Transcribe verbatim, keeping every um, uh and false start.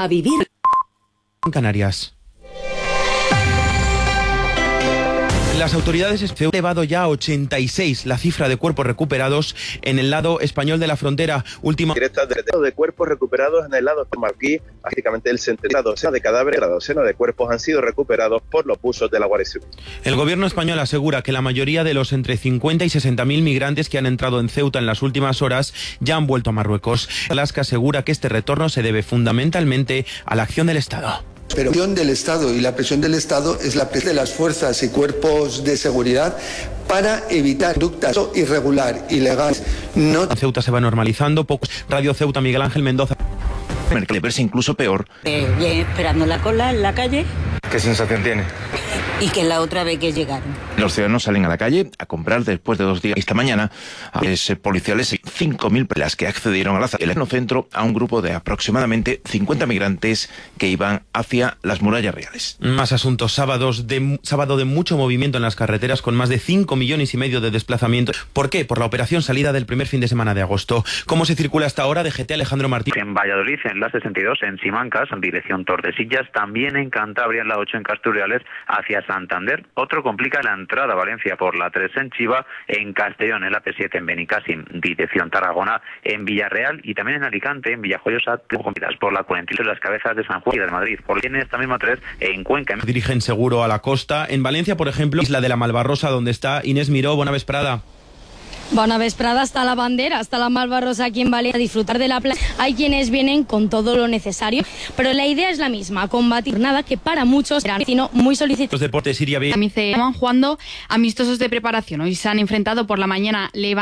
A vivir en Canarias. Las autoridades han elevado ya a ochenta y seis la cifra de cuerpos recuperados en el lado español de la frontera. Última directa de, de cuerpos recuperados en el lado marroquí, básicamente el centenar de cadáveres, la docena de cuerpos han sido recuperados por los buzos de la Guardia Civil. El gobierno español asegura que la mayoría de los entre cincuenta y sesenta mil migrantes que han entrado en Ceuta en las últimas horas ya han vuelto a Marruecos. Alaska asegura que este retorno se debe fundamentalmente a la acción del Estado. Pero la presión del Estado y la presión del Estado es la presión de las fuerzas y cuerpos de seguridad para evitar conductas irregular, ilegales. No... Ceuta se va normalizando. Pocos. Radio Ceuta, Miguel Ángel Mendoza. Que verse incluso peor. Eh, bien, esperando la cola en la calle. ¿Qué sensación tiene? Y que la otra vez que llegaron. Los ciudadanos salen a la calle a comprar después de dos días. Esta mañana, a los policiales, cinco mil personas que accedieron a la el etnocentro a un grupo de aproximadamente cincuenta migrantes que iban hacia las murallas reales. Más asuntos. Sábados de, sábado de mucho movimiento en las carreteras con más de cinco millones y medio de desplazamientos. ¿Por qué? Por la operación salida del primer fin de semana de agosto. ¿Cómo se circula hasta ahora? D G T Alejandro Martín. En Valladolid, en la sesenta y dos, en Simancas, en dirección Tordesillas, también en Cantabria, en la ocho, en Casturreales, hacia Santander. Otro complica la entrada a Valencia por la tres en Chiva, en Castellón, en la P siete, en Benicàssim, dirección Tarragona, en Villarreal y también en Alicante, en Villajoyosa, por la cuarenta y ocho, las Cabezas de San Juan y de Madrid. Por en esta misma tres, en Cuenca. Dirigen seguro a la costa. En Valencia, por ejemplo, Isla de la Malvarrosa, donde está Inés Miró. Bona vesprada. Bona vesprada, hasta la bandera, hasta la Malvarrosa aquí en Valencia, a disfrutar de la playa. Hay quienes vienen con todo lo necesario, pero la idea es la misma, combatir nada que para muchos será muy solicitado. Los deportes Siria B. Estaban jugando amistosos de preparación. Hoy se han enfrentado por la mañana Levante.